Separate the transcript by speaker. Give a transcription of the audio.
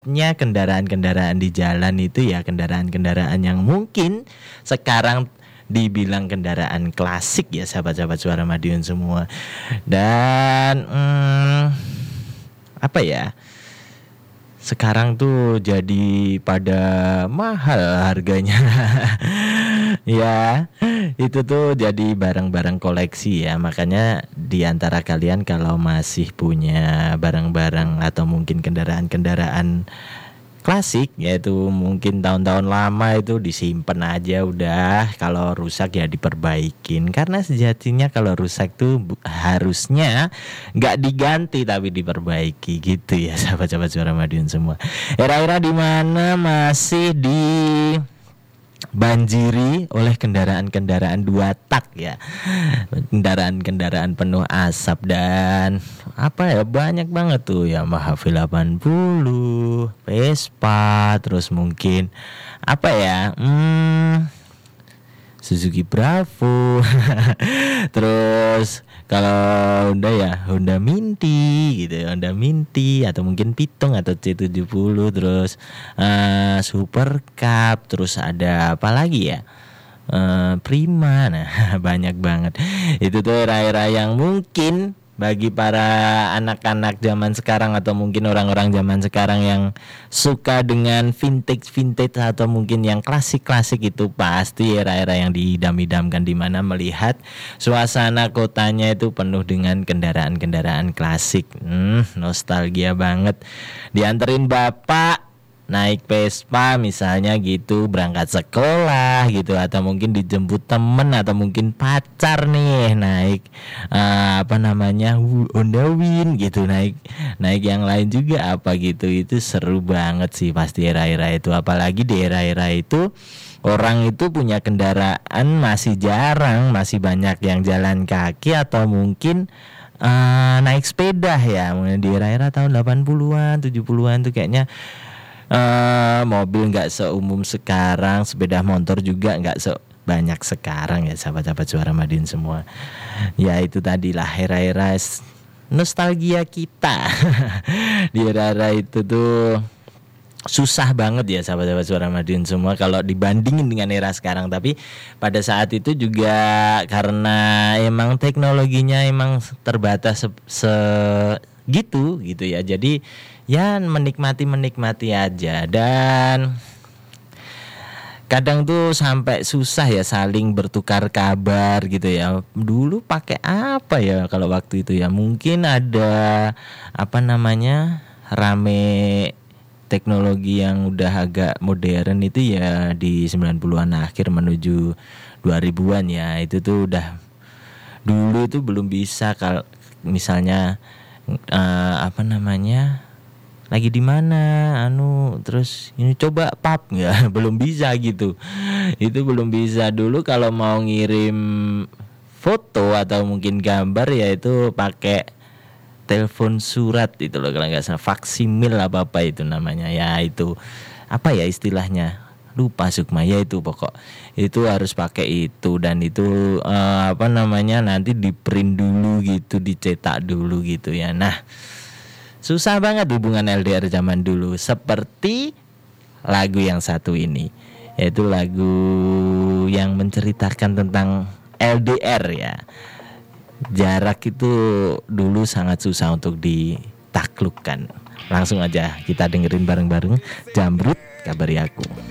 Speaker 1: kendaraan-kendaraan di jalan itu ya kendaraan-kendaraan yang mungkin sekarang dibilang kendaraan klasik ya sahabat-sahabat Suara Madiun semua. Dan apa ya? Sekarang tuh jadi pada mahal harganya. Ya, itu tuh jadi barang-barang koleksi ya. Makanya di antara kalian kalau masih punya barang-barang atau mungkin kendaraan-kendaraan klasik, yaitu mungkin tahun-tahun lama itu disimpan aja udah. Kalau rusak ya diperbaikin. Karena sejatinya kalau rusak tuh harusnya nggak diganti tapi diperbaiki gitu ya sahabat-sahabat Suara Madiun semua. Era-era di mana masih banjiri oleh kendaraan-kendaraan dua tak ya, kendaraan-kendaraan penuh asap dan apa ya, banyak banget tuh Yamaha V80, Vespa, terus mungkin apa ya, Suzuki Bravo. Terus kalau Honda ya Honda Minti gitu ya, Honda Minti atau mungkin Pitung atau C70, terus Super Cup, terus ada apa lagi ya, Prima. Nah banyak banget. Itu tuh era-era yang mungkin bagi para anak-anak zaman sekarang atau mungkin orang-orang zaman sekarang yang suka dengan vintage atau mungkin yang klasik-klasik itu pasti era-era yang diidam-idamkan, di mana melihat suasana kotanya itu penuh dengan kendaraan-kendaraan klasik. Nostalgia banget. Dianterin bapak naik Vespa misalnya gitu berangkat sekolah gitu, atau mungkin dijemput temen atau mungkin pacar nih naik Honda Win gitu, naik yang lain juga apa gitu. Itu seru banget sih pasti era-era itu. Apalagi di era-era itu orang itu punya kendaraan masih jarang, masih banyak yang jalan kaki atau mungkin naik sepeda ya. Di era-era tahun 80-an 70-an tuh kayaknya mobil nggak seumum sekarang, sepeda motor juga nggak sebanyak sekarang ya sahabat-sahabat Suara Madiun semua. Ya itu tadilah era-era nostalgia kita. Di era-era itu tuh susah banget ya sahabat-sahabat Suara Madiun semua kalau dibandingin dengan era sekarang. Tapi pada saat itu juga karena emang teknologinya emang terbatas segitu gitu ya. Jadi ya menikmati aja. Dan kadang tuh sampai susah ya saling bertukar kabar gitu ya. Dulu pakai apa ya kalau waktu itu ya, mungkin ada rame teknologi yang udah agak modern itu ya di 90-an akhir menuju 2000-an ya. Itu tuh udah, dulu itu belum bisa kalau misalnya lagi di mana terus ini coba pap nggak, belum bisa gitu. Itu belum bisa. Dulu kalau mau ngirim foto atau mungkin gambar ya itu pakai telepon surat itu loh, kalau nggak salah faksimil apa itu namanya ya. Itu apa ya istilahnya, lupa Sukma ya. Itu pokok itu harus pakai itu, dan itu nanti di print dulu gitu, dicetak dulu gitu ya. Nah susah banget hubungan LDR zaman dulu. Seperti lagu yang satu ini, yaitu lagu yang menceritakan tentang LDR ya. Jarak itu dulu sangat susah untuk ditaklukkan. Langsung aja kita dengerin bareng-bareng Jamrud Kabari Aku.